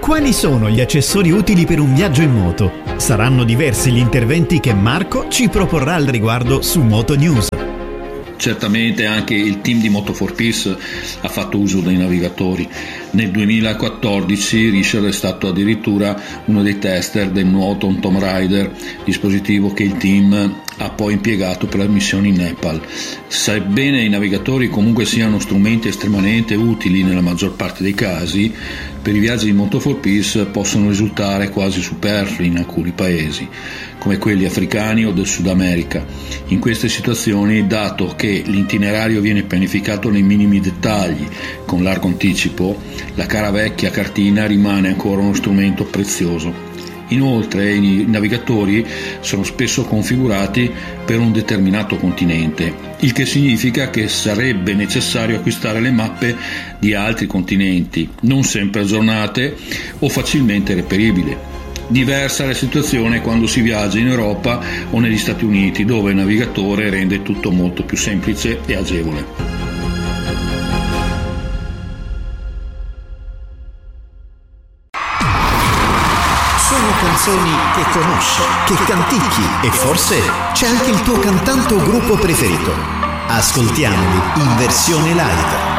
Quali sono gli accessori utili per un viaggio in moto? Saranno diversi gli interventi che Marco ci proporrà al riguardo su Moto News. Certamente anche il team di Moto4Peace ha fatto uso dei navigatori. Nel 2014 Richard è stato addirittura uno dei tester del nuovo Tomb Raider, dispositivo che il team ha poi impiegato per la missione in Nepal. Sebbene i navigatori comunque siano strumenti estremamente utili nella maggior parte dei casi, per i viaggi di Moto4Peace possono risultare quasi superflui in alcuni paesi, come quelli africani o del Sud America. In queste situazioni, dato che l'itinerario viene pianificato nei minimi dettagli, con largo anticipo, la cara vecchia cartina rimane ancora uno strumento prezioso. Inoltre i navigatori sono spesso configurati per un determinato continente, il che significa che sarebbe necessario acquistare le mappe di altri continenti, non sempre aggiornate o facilmente reperibili. Diversa è la situazione quando si viaggia in Europa o negli Stati Uniti, dove il navigatore rende tutto molto più semplice e agevole. Canzoni che conosci, che canticchi e forse c'è anche il tuo cantante o gruppo preferito. Ascoltiamoli in versione live.